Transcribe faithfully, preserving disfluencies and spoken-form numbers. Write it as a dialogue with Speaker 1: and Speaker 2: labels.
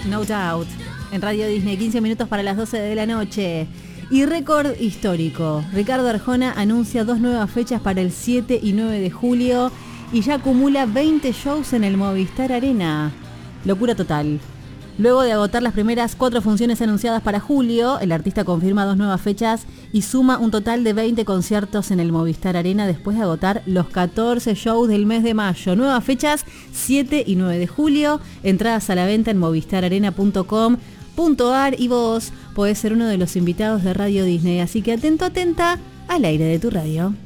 Speaker 1: No Doubt. En Radio Disney, quince minutos para las doce de la noche. Y récord histórico. Ricardo Arjona anuncia dos nuevas fechas para el siete y nueve de julio y ya acumula veinte shows en el Movistar Arena. Locura total. Luego de agotar las primeras cuatro funciones anunciadas para julio, el artista confirma dos nuevas fechas y suma un total de veinte conciertos en el Movistar Arena después de agotar los catorce shows del mes de mayo. Nuevas fechas, siete y nueve de julio, entradas a la venta en movistar arena punto com punto ar y vos podés ser uno de los invitados de Radio Disney, así que atento, atenta al aire de tu radio.